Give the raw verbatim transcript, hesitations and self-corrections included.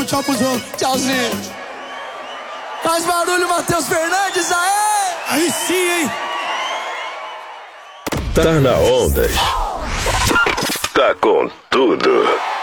tchau pros outros. Tchauzinho. Faz barulho, Matheus Fernandes, aê! Aí sim, hein? Tá na onda. Tá com tudo.